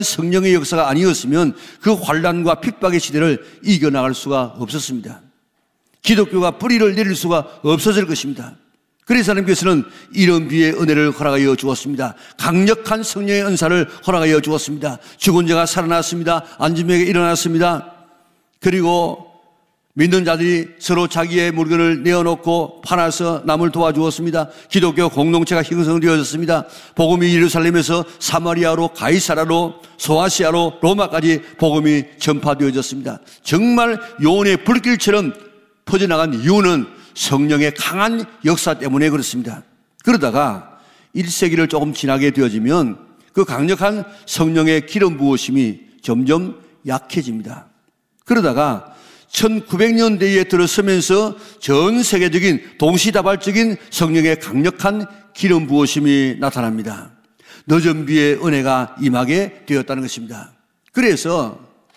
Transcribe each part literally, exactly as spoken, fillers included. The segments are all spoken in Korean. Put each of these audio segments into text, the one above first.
성령의 역사가 아니었으면 그 환난과 핍박의 시대를 이겨나갈 수가 없었습니다. 기독교가 뿌리를 내릴 수가 없어질 것입니다. 그래서 하나님께서는 이런 비의 은혜를 허락하여 주었습니다. 강력한 성령의 은사를 허락하여 주었습니다. 죽은 자가 살아났습니다. 앉은 자에게 일어났습니다. 그리고 믿는 자들이 서로 자기의 물건을 내어놓고 팔아서 남을 도와주었습니다. 기독교 공동체가 형성되어졌습니다. 복음이 예루살렘에서 사마리아로, 가이사라로, 소아시아로, 로마까지 복음이 전파되어졌습니다. 정말 요원의 불길처럼 퍼져나간 이유는 성령의 강한 역사 때문에 그렇습니다. 그러다가 일 세기를 조금 지나게 되어지면 그 강력한 성령의 기름 부으심이 점점 약해집니다. 그러다가 천구백 년대에 들어서면서 전 세계적인 동시다발적인 성령의 강력한 기름 부으심이 나타납니다. 늦은 비의 은혜가 임하게 되었다는 것입니다. 그래서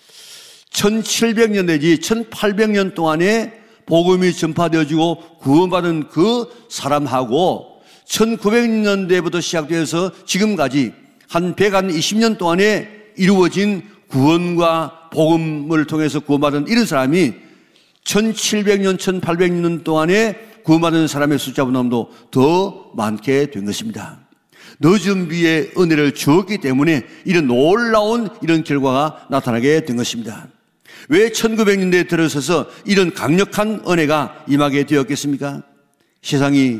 천칠백 년 내지 천팔백 년 동안에 복음이 전파되어지고 구원받은 그 사람하고 천구백 년대부터 시작되어서 지금까지 한 백이십 년 동안에 이루어진 구원과 복음을 통해서 구원받은 이런 사람이 천칠백 년, 천팔백 년 동안에 구원받은 사람의 숫자보다도 더 많게 된 것입니다. 늦은 비의 은혜를 주었기 때문에 이런 놀라운 이런 결과가 나타나게 된 것입니다. 왜 천구백 년대에 들어서서 이런 강력한 은혜가 임하게 되었겠습니까? 세상이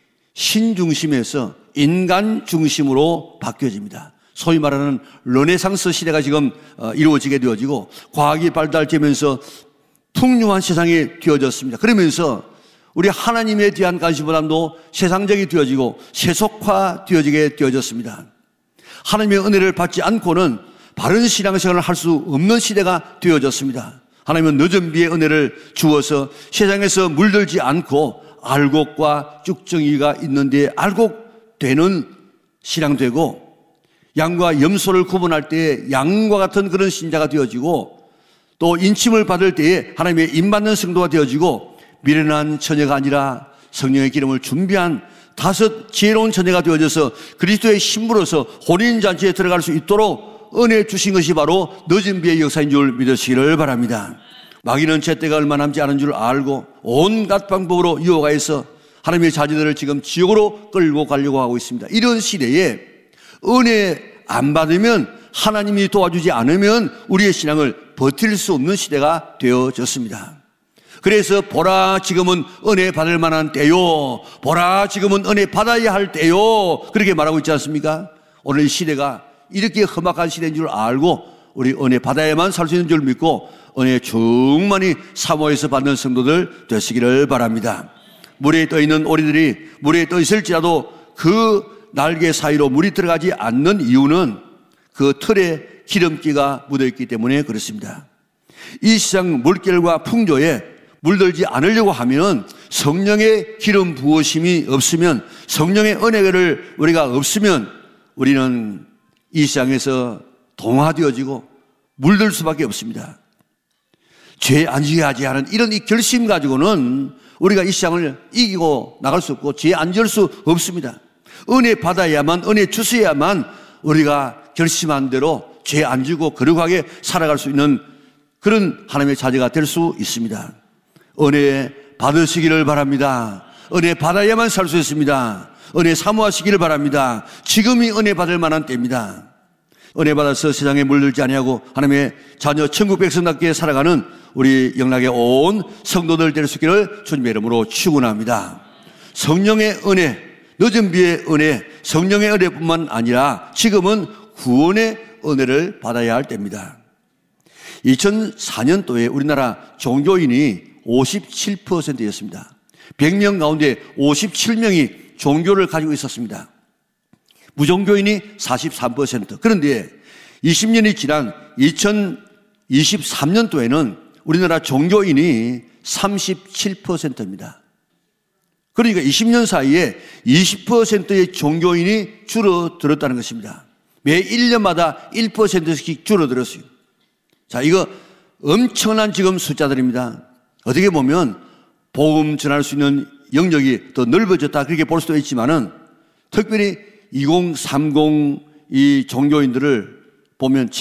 신중심에서 인간 중심으로 바뀌어집니다. 소위 말하는 르네상스 시대가 지금 이루어지게 되어지고 과학이 발달되면서 풍요한 세상이 되어졌습니다. 그러면서 우리 하나님에 대한 관심보다도 세상적이 되어지고 세속화되어지게 되어졌습니다. 하나님의 은혜를 받지 않고는 바른 신앙생활을 할 수 없는 시대가 되어졌습니다. 하나님은 늦은 비의 은혜를 주어서 세상에서 물들지 않고 알곡과 쭉정이가 있는데 알곡되는 신앙되고 양과 염소를 구분할 때에 양과 같은 그런 신자가 되어지고 또 인침을 받을 때에 하나님의 인받는 성도가 되어지고 미련한 처녀가 아니라 성령의 기름을 준비한 다섯 지혜로운 처녀가 되어져서 그리스도의 신부로서 혼인잔치에 들어갈 수 있도록 은혜 주신 것이 바로 늦은 비의 역사인 줄 믿으시기를 바랍니다. 마귀는 제때가 얼마 남지 않은 줄 알고 온갖 방법으로 유혹하여서 하나님의 자녀들을 지금 지옥으로 끌고 가려고 하고 있습니다. 이런 시대에 은혜 안 받으면 하나님이 도와주지 않으면 우리의 신앙을 버틸 수 없는 시대가 되어졌습니다. 그래서 보라 지금은 은혜 받을 만한 때요, 보라 지금은 은혜 받아야 할 때요, 그렇게 말하고 있지 않습니까? 오늘 이 시대가 이렇게 험악한 시대인 줄 알고 우리 은혜 받아야만 살 수 있는 줄 믿고 은혜 충만히 사모해서 받는 성도들 되시기를 바랍니다. 물에 떠 있는 오리들이 물에 떠 있을지라도 그 날개 사이로 물이 들어가지 않는 이유는 그 털에 기름기가 묻어있기 때문에 그렇습니다. 이 세상 물결과 풍조에 물들지 않으려고 하면 성령의 기름 부으심이 없으면, 성령의 은혜를 우리가 없으면 우리는 이 세상에서 동화되어지고 물들 수밖에 없습니다. 죄 안 지게 하지 않은 이런 이 결심 가지고는 우리가 이 세상을 이기고 나갈 수 없고 죄 안 지을 수 없습니다. 은혜 받아야만, 은혜 주셔야만 우리가 결심한 대로 죄 안 지고 거룩하게 살아갈 수 있는 그런 하나님의 자녀가 될 수 있습니다. 은혜 받으시기를 바랍니다. 은혜 받아야만 살 수 있습니다. 은혜 사모하시기를 바랍니다. 지금이 은혜 받을 만한 때입니다. 은혜 받아서 세상에 물들지 아니하고 하나님의 자녀 천국 백성답게 살아가는 우리 영락의 온 성도들 될 수 있기를 주님의 이름으로 축원합니다. 성령의 은혜, 늦은 비의 은혜, 성령의 은혜뿐만 아니라 지금은 구원의 은혜를 받아야 할 때입니다. 이천사 년도에 우리나라 종교인이 오십칠 퍼센트였습니다. 백 명 가운데 오십칠 명이 종교를 가지고 있었습니다. 무종교인이 사십삼 퍼센트. 그런데 이십 년이 지난 이천이십삼 년도에는 우리나라 종교인이 삼십칠 퍼센트입니다. 그러니까 이십 년 사이에 이십 퍼센트의 종교인이 줄어들었다는 것입니다. 매 일 년마다 일 퍼센트씩 줄어들었어요. 자, 이거 엄청난 지금 숫자들입니다. 어떻게 보면 복음 전할 수 있는 영역이 더 넓어졌다 그렇게 볼 수도 있지만은 특별히 이천삼십 이 종교인들을 보면